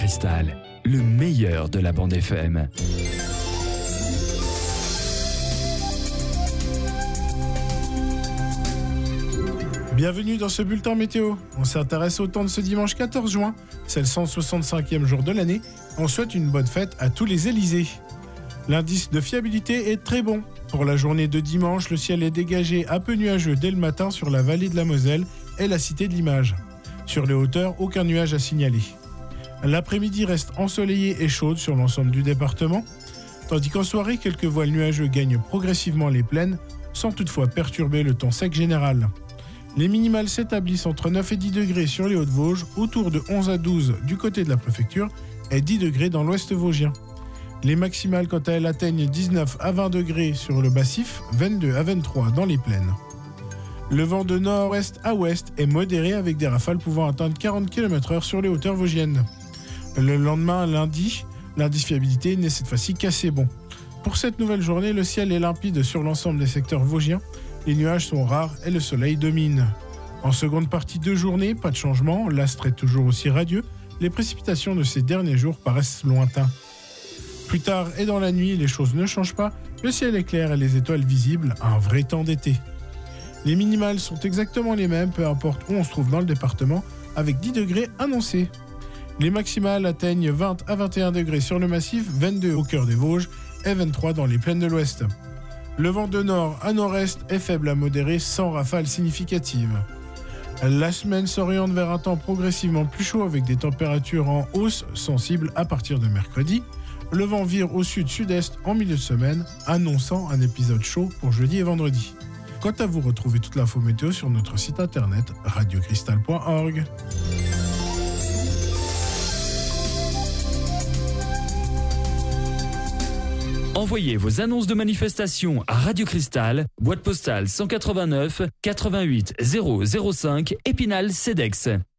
Cristal, le meilleur de la bande FM. Bienvenue dans ce bulletin météo. On s'intéresse au temps de ce dimanche 14 juin. C'est le 165e jour de l'année. On souhaite une bonne fête à tous les Élysées. L'indice de fiabilité est très bon. Pour la journée de dimanche, le ciel est dégagé à peu nuageux dès le matin sur la vallée de la Moselle et la cité de l'Image. Sur les hauteurs, aucun nuage à signaler. L'après-midi reste ensoleillée et chaude sur l'ensemble du département, tandis qu'en soirée, quelques voiles nuageux gagnent progressivement les plaines, sans toutefois perturber le temps sec général. Les minimales s'établissent entre 9 et 10 degrés sur les Hauts-de-Vosges, autour de 11 à 12 du côté de la préfecture et 10 degrés dans l'ouest vosgien. Les maximales, quant à elles, atteignent 19 à 20 degrés sur le massif, 22 à 23 dans les plaines. Le vent de nord-est à ouest est modéré avec des rafales pouvant atteindre 40 km/h sur les hauteurs vosgiennes. Le lendemain, lundi, l'indice fiabilité n'est cette fois-ci qu'assez bon. Pour cette nouvelle journée, le ciel est limpide sur l'ensemble des secteurs vosgiens. Les nuages sont rares et le soleil domine. En seconde partie de journée, pas de changement, l'astre est toujours aussi radieux. Les précipitations de ces derniers jours paraissent lointains. Plus tard et dans la nuit, les choses ne changent pas. Le ciel est clair et les étoiles visibles, un vrai temps d'été. Les minimales sont exactement les mêmes, peu importe où on se trouve dans le département, avec 10 degrés annoncés. Les maximales atteignent 20 à 21 degrés sur le massif, 22 au cœur des Vosges et 23 dans les plaines de l'Ouest. Le vent de nord à nord-est est faible à modéré, sans rafales significatives. La semaine s'oriente vers un temps progressivement plus chaud avec des températures en hausse sensibles à partir de mercredi. Le vent vire au sud-sud-est en milieu de semaine, annonçant un épisode chaud pour jeudi et vendredi. Quant à vous, retrouvez toute l'info météo sur notre site internet radiocristal.org. Envoyez vos annonces de manifestation à Radio Cristal, boîte postale 189 88 005 Épinal, Cedex.